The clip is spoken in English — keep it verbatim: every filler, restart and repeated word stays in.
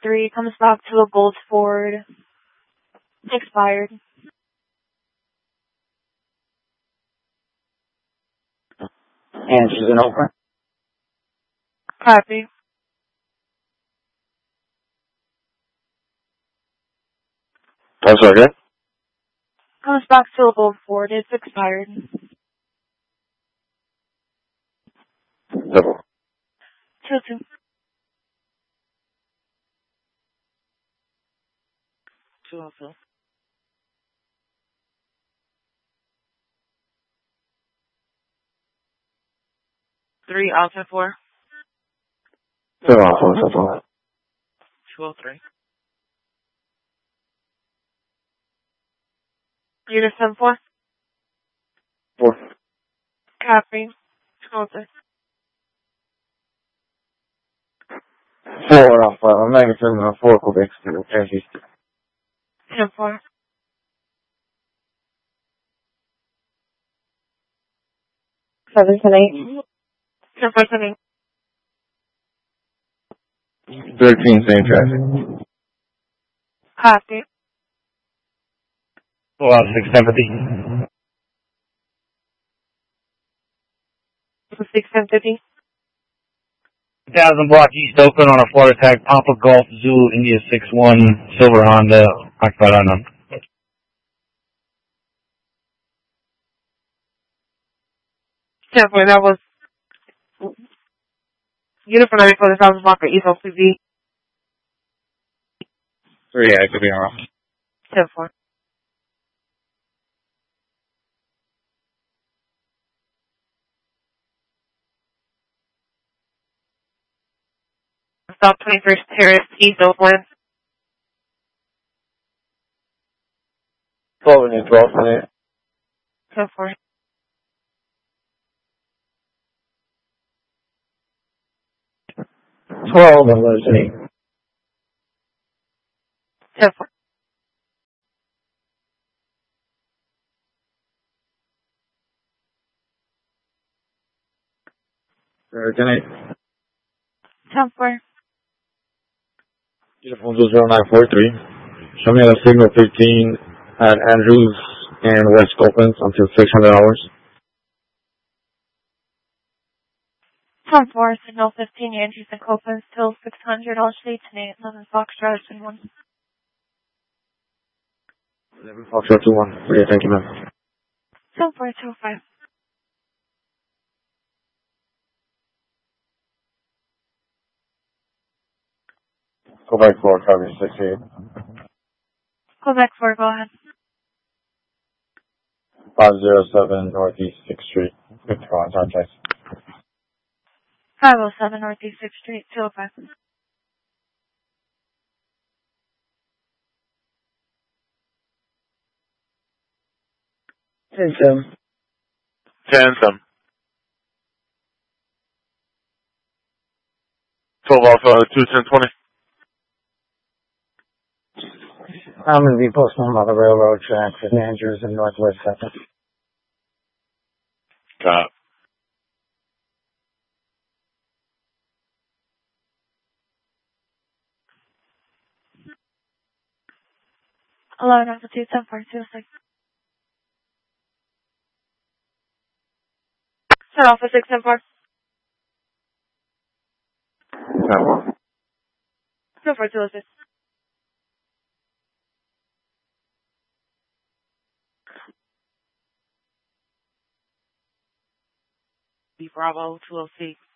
three comes back to a gold Ford. Expired. And she's an open. Copy. I'm sorry, good? Comes back to a gold Ford. It's expired. Double. Two two. Two also. Three Alpha four. Two Alpha, that's all. Two oh three. Unit seven four. Four. Copy. Two oh three. Four Alpha, Omega seven four Quebec City, okay. ten four. Seven ten eight. ten four ten eight. Thirteen, same traffic. Copy. Four out six seventy. six ten fifty. Thousand block East Oakland on a Florida tag, Papa Golf Zoo India six one Silver Honda, occupied unknown. ten four. That was unit for ninety four. The thousand block of East O C V. Three, yeah, I could be wrong. ten four. Stop twenty-first Terrace, East Oakland. twelve and twelve minute. ten four. twelve and listening. ten four. Good night. ten four. Beautiful zero nine four three. Show me the signal fifteen at Andrews and West Opens until six hundred hours. ten four. Signal fifteen. Andrews and Copens till six hundred. All streets and eight eleven Foxtrot and one. eleven Foxtrot two one. Okay, thank you, ma'am. ten four two five. Go back four, cover six eight. Go back four. Go ahead. five oh seven Northeast sixth Street. Fifth Ron, Sanchez. five oh seven Northeast sixth Street. two oh five. Ten some. Ten some. twelve Alpha, two ten twenty. I'm going to be posting on the railroad tracks at Andrews and Northwest second. Cop. eleven Alpha two ten four two six. ten Alpha six ten four. No. ten four two oh six. B Bravo two oh six.